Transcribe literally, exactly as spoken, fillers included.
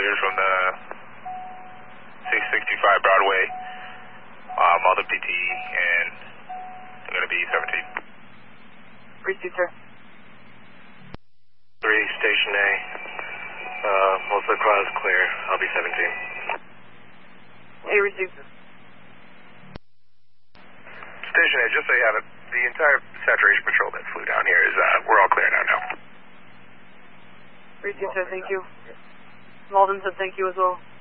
clears from the six sixty-five Broadway, um, all the P T, and I'm going to be seventeen. Receive, sir. three, Station A. Uh, most of the crowd is clear. I'll be seventeen. Hey, receive. Station A, just so you have it, the entire saturation patrol that flew down here is, uh, we're all clear now now. Receive, sir. Thank you. Malden said thank you as well.